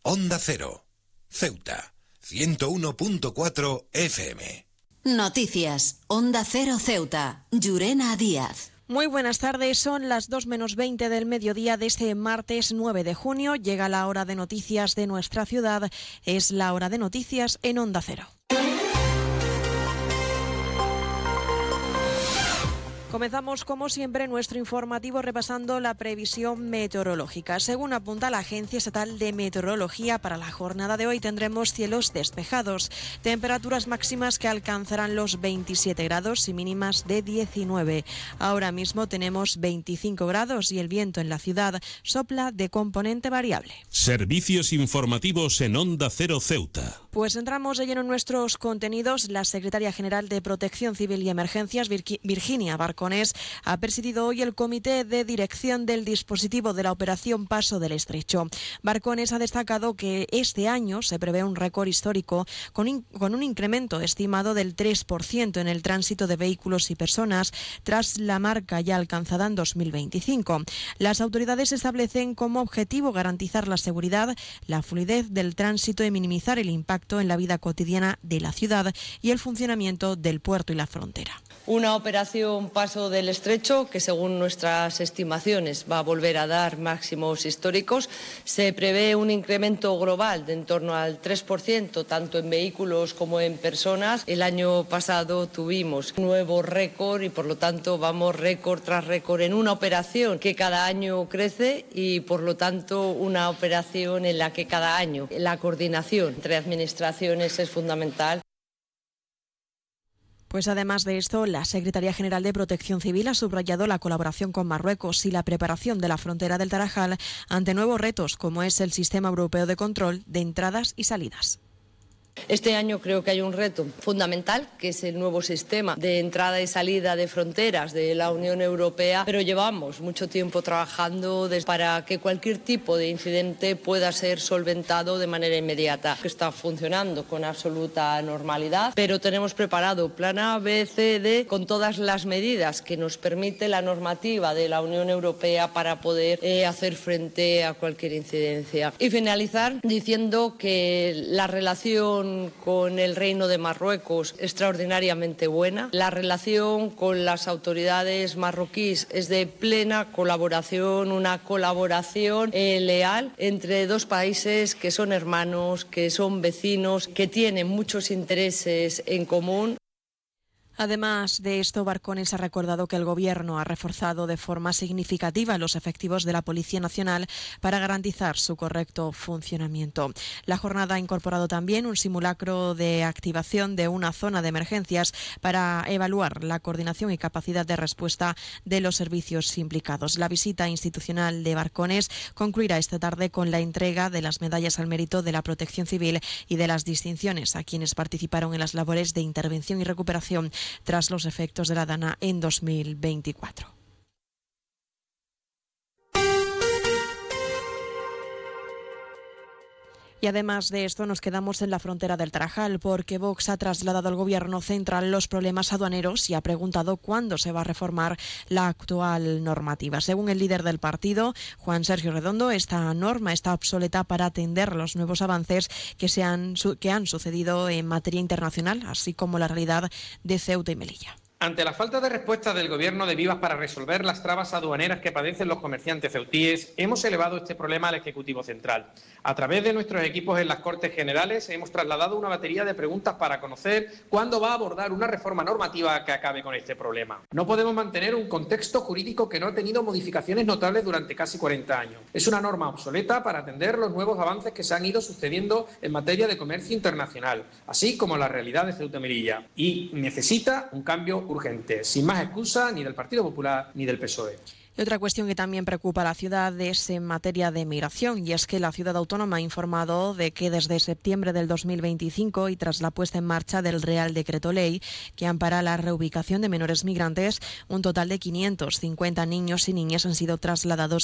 Onda Cero, Ceuta, 101.4 FM. Noticias, Onda Cero Ceuta, Llurena Díaz. Muy buenas tardes, son las 2:20 del mediodía de este martes 9 de junio. Llega la hora de noticias de nuestra ciudad, es la hora de noticias en Onda Cero. Comenzamos, como siempre, nuestro informativo repasando la previsión meteorológica. Según apunta la Agencia Estatal de Meteorología, para la jornada de hoy tendremos cielos despejados, temperaturas máximas que alcanzarán los 27 grados y mínimas de 19. Ahora mismo tenemos 25 grados y el viento en la ciudad sopla de componente variable. Servicios informativos en Onda Cero Ceuta. Pues entramos de lleno en nuestros contenidos. La secretaria general de Protección Civil y Emergencias, Virginia Barconés, ha presidido hoy el comité de dirección del dispositivo de la Operación Paso del Estrecho. Barconés ha destacado que este año se prevé un récord histórico con un incremento estimado del 3% en el tránsito de vehículos y personas tras la marca ya alcanzada en 2025. Las autoridades establecen como objetivo garantizar la seguridad, la fluidez del tránsito y minimizar el impacto en la vida cotidiana de la ciudad y el funcionamiento del puerto y la frontera. Una operación Paso del Estrecho que, según nuestras estimaciones, va a volver a dar máximos históricos. Se prevé un incremento global de en torno al 3%, tanto en vehículos como en personas. El año pasado tuvimos un nuevo récord y, por lo tanto, vamos récord tras récord en una operación que cada año crece y, por lo tanto, una operación en la que cada año la coordinación entre administraciones es fundamental. Pues además de esto, la Secretaría General de Protección Civil ha subrayado la colaboración con Marruecos y la preparación de la frontera del Tarajal ante nuevos retos, como es el Sistema Europeo de Control de Entradas y Salidas. Este año creo que hay un reto fundamental, que es el nuevo sistema de entrada y salida de fronteras de la Unión Europea, pero llevamos mucho tiempo trabajando para que cualquier tipo de incidente pueda ser solventado de manera inmediata. Está funcionando con absoluta normalidad, pero tenemos preparado plan A, B, C, D, con todas las medidas que nos permite la normativa de la Unión Europea para poder hacer frente a cualquier incidencia. Y finalizar diciendo que la relación con el Reino de Marruecos extraordinariamente buena. La relación con las autoridades marroquíes es de plena colaboración, una colaboración leal entre dos países que son hermanos, que son vecinos, que tienen muchos intereses en común. Además de esto, Barconés ha recordado que el Gobierno ha reforzado de forma significativa los efectivos de la Policía Nacional para garantizar su correcto funcionamiento. La jornada ha incorporado también un simulacro de activación de una zona de emergencias para evaluar la coordinación y capacidad de respuesta de los servicios implicados. La visita institucional de Barconés concluirá esta tarde con la entrega de las medallas al mérito de la Protección Civil y de las distinciones a quienes participaron en las labores de intervención y recuperación tras los efectos de la Dana en 2024. Y además de esto nos quedamos en la frontera del Tarajal porque Vox ha trasladado al Gobierno central los problemas aduaneros y ha preguntado cuándo se va a reformar la actual normativa. Según el líder del partido, Juan Sergio Redondo, esta norma está obsoleta para atender los nuevos avances que han sucedido en materia internacional, así como la realidad de Ceuta y Melilla. Ante la falta de respuesta del Gobierno de Vivas para resolver las trabas aduaneras que padecen los comerciantes ceutíes, hemos elevado este problema al Ejecutivo Central. A través de nuestros equipos en las Cortes Generales hemos trasladado una batería de preguntas para conocer cuándo va a abordar una reforma normativa que acabe con este problema. No podemos mantener un contexto jurídico que no ha tenido modificaciones notables durante casi 40 años. Es una norma obsoleta para atender los nuevos avances que se han ido sucediendo en materia de comercio internacional, así como la realidad de Ceuta y Melilla, y necesita un cambio urgente, sin más excusa ni del Partido Popular ni del PSOE. Y otra cuestión que también preocupa a la ciudad es en materia de migración, y es que la ciudad autónoma ha informado de que desde septiembre del 2025 y tras la puesta en marcha del Real Decreto Ley que ampara la reubicación de menores migrantes, un total de 550 niños y niñas han sido trasladados